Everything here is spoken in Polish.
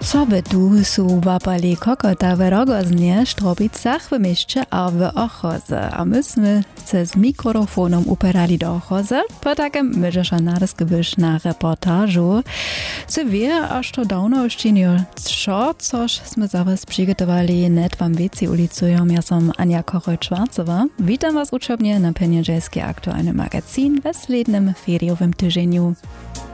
Soby tu su wapali kokota w Rogoznie, Strobicach w mieście a w Ochoze. A myśmy se z mikrofonem uperali do Ochoze, po takim myżesza narzgebysz na reportażu. Se wie, aż to dawno jeszcze nie coś sme za was przygotowali, net wam wieci ulicują. Ja som Ania Kochol-Schwarzowa. Witam was uczobnie na Pieniężejski aktualny magazyn we slednym feriowym tydzieniu.